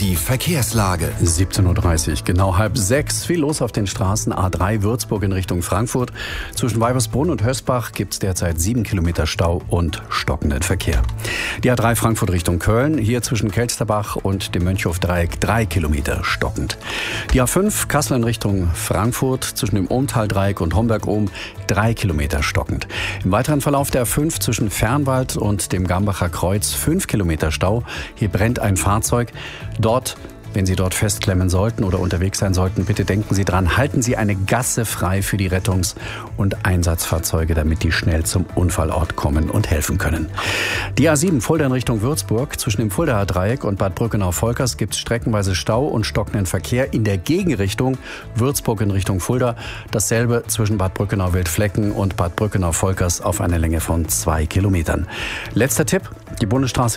Die Verkehrslage. 17:30 Uhr, genau 5:30. Viel los auf den Straßen. A3 Würzburg in Richtung Frankfurt. Zwischen Weibersbrunn und Hösbach gibt es derzeit 7 Kilometer Stau und stockenden Verkehr. Die A3 Frankfurt Richtung Köln. Hier zwischen Kelsterbach und dem Mönchhof-Dreieck 3 Kilometer stockend. Die A5 Kassel in Richtung Frankfurt. Zwischen dem Ohmtal-Dreieck und Homberg-Ohm 3 Kilometer stockend. Im weiteren Verlauf der A5 zwischen Fernwald und dem Gambacher Kreuz 5 Kilometer Stau. Hier brennt ein Fahrzeug. Wenn Sie dort festklemmen sollten oder unterwegs sein sollten, bitte denken Sie dran, halten Sie eine Gasse frei für die Rettungs- und Einsatzfahrzeuge, damit die schnell zum Unfallort kommen und helfen können. Die A7 Fulda in Richtung Würzburg. Zwischen dem Fuldaer Dreieck und Bad Brückenau-Volkers gibt es streckenweise Stau und stockenden Verkehr in der Gegenrichtung Würzburg in Richtung Fulda. Dasselbe zwischen Bad Brückenau-Wildflecken und Bad Brückenau-Volkers auf einer Länge von 2 Kilometern. Letzter Tipp, die Bundesstraße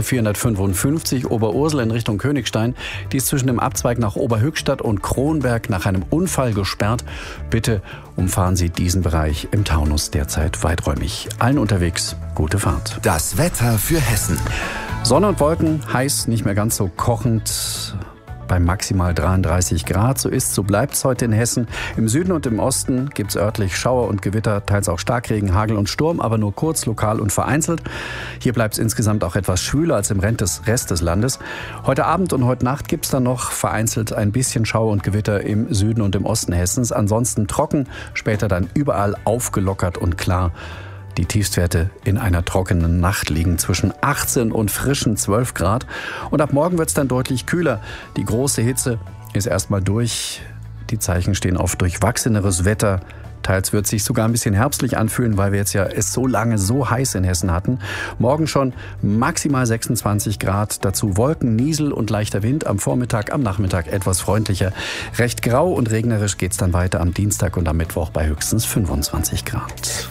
455 Oberursel in Richtung Königstein. Die ist zwischen dem Abzweig nach Oberhöchstadt und Kronberg nach einem Unfall gesperrt. Bitte umfahren Sie diesen Bereich im Taunus derzeit weiträumig. Allen unterwegs gute Fahrt. Das Wetter für Hessen. Sonne und Wolken, heiß, nicht mehr ganz so kochend. Bei maximal 33 Grad. So bleibt es heute in Hessen. Im Süden und im Osten gibt es örtlich Schauer und Gewitter, teils auch Starkregen, Hagel und Sturm, aber nur kurz, lokal und vereinzelt. Hier bleibt es insgesamt auch etwas schwüler als im Rest des Landes. Heute Abend und heute Nacht gibt es dann noch vereinzelt ein bisschen Schauer und Gewitter im Süden und im Osten Hessens. Ansonsten trocken, später dann überall aufgelockert und klar. Die Tiefstwerte in einer trockenen Nacht liegen zwischen 18 und frischen 12 Grad. Und ab morgen wird es dann deutlich kühler. Die große Hitze ist erstmal durch. Die Zeichen stehen auf durchwachseneres Wetter. Teils wird es sich sogar ein bisschen herbstlich anfühlen, weil wir jetzt ja es so lange so heiß in Hessen hatten. Morgen schon maximal 26 Grad. Dazu Wolken, Niesel und leichter Wind. Am Vormittag, am Nachmittag etwas freundlicher. Recht grau und regnerisch geht es dann weiter am Dienstag und am Mittwoch bei höchstens 25 Grad.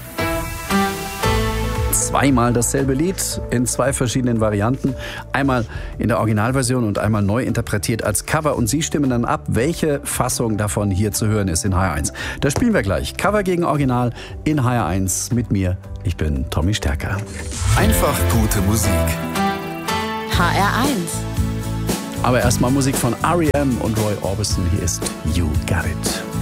Zweimal dasselbe Lied in 2 verschiedenen Varianten. Einmal in der Originalversion und einmal neu interpretiert als Cover. Und Sie stimmen dann ab, welche Fassung davon hier zu hören ist in HR1. Das spielen wir gleich. Cover gegen Original in HR1 mit mir. Ich bin Tommy Stärker. Einfach gute Musik. HR1. Aber erstmal Musik von R.E.M. und Roy Orbison. Hier ist You Got It.